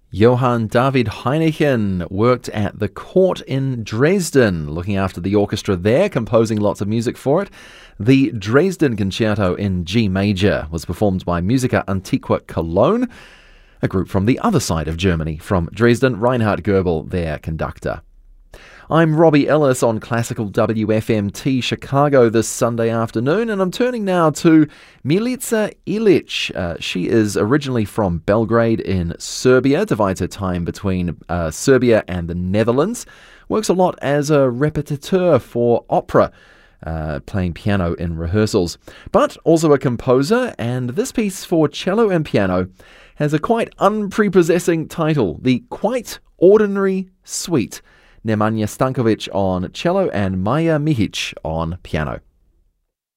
Johann David Heineken worked at the court in Dresden, looking after the orchestra there, composing lots of music for it. The Dresden Concerto in G major was performed by Musica Antiqua Cologne, a group from the other side of Germany. From Dresden, Reinhard Goebel, their conductor. I'm Robbie Ellis on Classical WFMT Chicago this Sunday afternoon, and I'm turning now to Milica Ilic. She is originally from Belgrade in Serbia, divides her time between Serbia and the Netherlands, works a lot as a repetiteur for opera, playing piano in rehearsals, but also a composer, and this piece for cello and piano has a quite unprepossessing title, The Quite Ordinary Suite. Nemanja Stankovic on cello and Maja Mihic on piano.